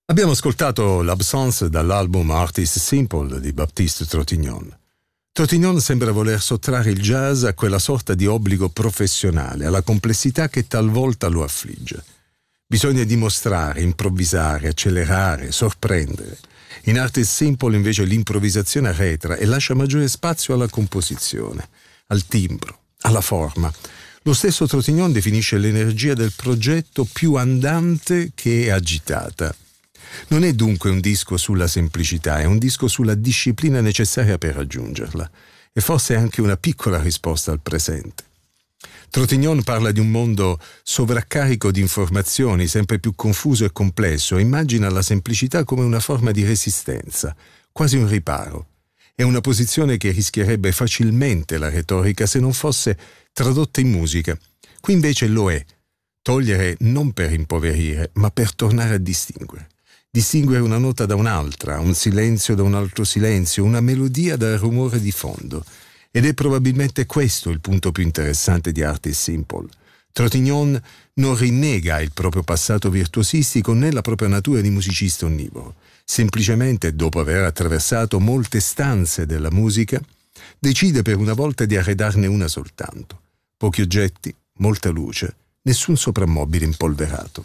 Abbiamo ascoltato l'Absence dall'album Artist Simple di Baptiste Tropignon. Tropignon sembra voler sottrarre il jazz a quella sorta di obbligo professionale, alla complessità che talvolta lo affligge. Bisogna dimostrare, improvvisare, accelerare, sorprendere. In Artist Simple invece l'improvvisazione arretra e lascia maggiore spazio alla composizione, al timbro, alla forma. Lo stesso Tropignon definisce l'energia del progetto più andante che agitata. Non è dunque un disco sulla semplicità, è un disco sulla disciplina necessaria per raggiungerla, e forse anche una piccola risposta al presente. Tropignon parla di un mondo sovraccarico di informazioni, sempre più confuso e complesso, e immagina la semplicità come una forma di resistenza, quasi un riparo. È una posizione che rischierebbe facilmente la retorica se non fosse tradotta in musica. Qui invece lo è. Togliere non per impoverire, ma per tornare a distinguere. Distinguere una nota da un'altra, un silenzio da un altro silenzio, una melodia dal rumore di fondo. Ed è probabilmente questo il punto più interessante di Artist Simple. Tropignon non rinnega il proprio passato virtuosistico né la propria natura di musicista onnivoro. Semplicemente, dopo aver attraversato molte stanze della musica, decide per una volta di arredarne una soltanto. Pochi oggetti, molta luce, nessun soprammobile impolverato.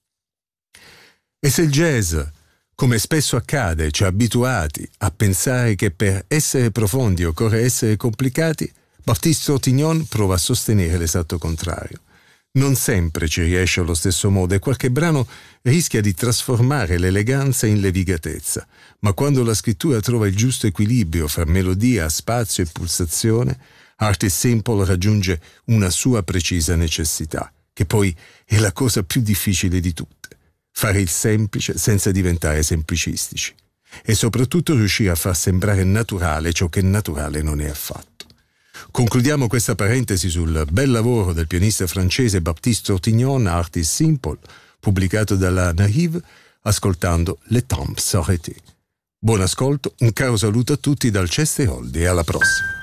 E se il jazz, come spesso accade, ci ha abituati a pensare che per essere profondi occorre essere complicati, Baptiste Tropignon prova a sostenere l'esatto contrario. Non sempre ci riesce allo stesso modo e qualche brano rischia di trasformare l'eleganza in levigatezza, ma quando la scrittura trova il giusto equilibrio fra melodia, spazio e pulsazione, Artist Simple raggiunge una sua precisa necessità, che poi è la cosa più difficile di tutte. Fare il semplice senza diventare semplicistici e soprattutto riuscire a far sembrare naturale ciò che naturale non è affatto. Concludiamo questa parentesi sul bel lavoro del pianista francese Baptiste Tropignon, Artist Simple, pubblicato dalla Naïve, ascoltando Le Temps s'arrêter. Buon ascolto, un caro saluto a tutti dal Chester Holdy e alla prossima.